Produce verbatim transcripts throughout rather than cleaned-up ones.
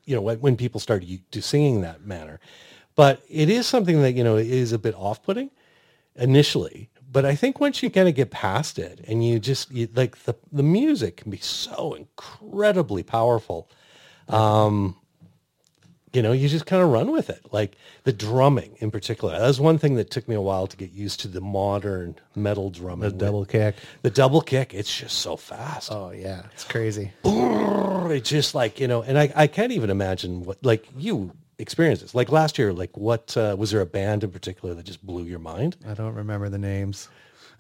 you know, when, when people started u- to singing that manner. But it is something that, you know, is a bit off-putting initially. But I think once you kind of get past it and you just, you, like the, the music can be so incredibly powerful. Um, you know, you just kind of run with it. Like the drumming in particular. That was one thing that took me a while to get used to the modern metal drumming. The double kick. The double kick. It's just so fast. Oh, yeah. It's crazy. It's just like, you know, and I, I can't even imagine what, like you experienced this. Like last year, like what, uh, was there a band in particular that just blew your mind? I don't remember the names.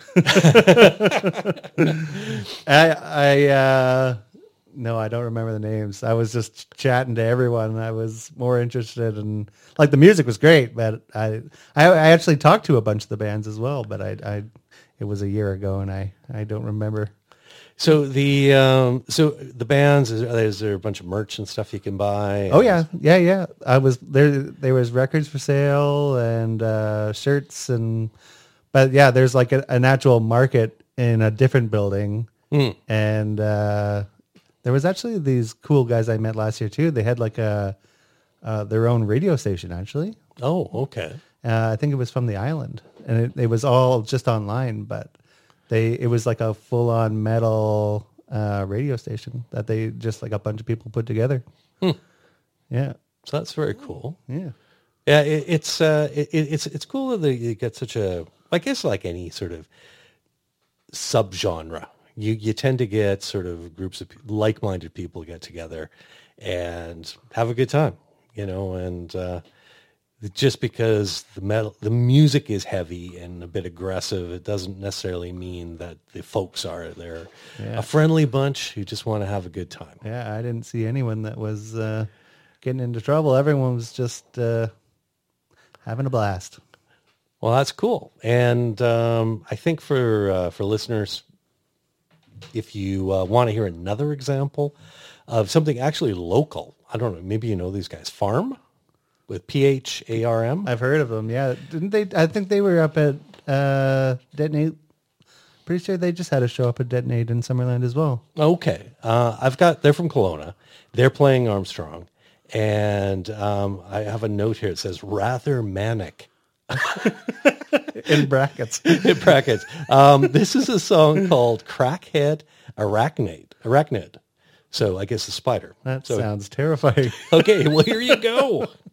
I, I, uh, no, I don't remember the names. I was just chatting to everyone. I was more interested in, like, the music was great, but I, I, I actually talked to a bunch of the bands as well, but I, I, it was a year ago and I, I don't remember. So the, um, so the bands, is, is there a bunch of merch and stuff you can buy? Oh yeah. Yeah. Yeah. I was there. There was records for sale and, uh, shirts and, but yeah, there's like a, an actual market in a different building. Mm. And, uh, there was actually these cool guys I met last year too. They had like a uh, their own radio station actually. Oh, okay. Uh, I think it was from the island, and it, it was all just online. But they it was like a full on metal uh, radio station that they just like a bunch of people put together. Hmm. Yeah, So that's very cool. yeah, Yeah, it, it's uh, it, it's it's cool that they get such a, I guess like any sort of subgenre. You you tend to get sort of groups of like-minded people get together and have a good time, you know, and uh, just because the metal, the music is heavy and a bit aggressive, it doesn't necessarily mean that the folks are. They're Yeah. a friendly bunch who just want to have a good time. yeah. I didn't see anyone that was uh, getting into trouble. Everyone was just uh, having a blast. Well, that's cool. And um, I think for uh, for listeners, if you uh, want to hear another example of something actually local, I don't know, maybe you know these guys, Farm with P H A R M. I've heard of them. Yeah, didn't they? I think they were up at uh, Detonate. Pretty sure they just had a show up at Detonate in Summerland as well. Okay. Uh, I've got, they're from Kelowna. They're playing Armstrong. And um, I have a note here. It says rather manic. In brackets. In brackets. Um, this is a song called Crackhead Arachnid. Arachnid. So I guess the spider. That so, sounds terrifying. okay, well, here you go.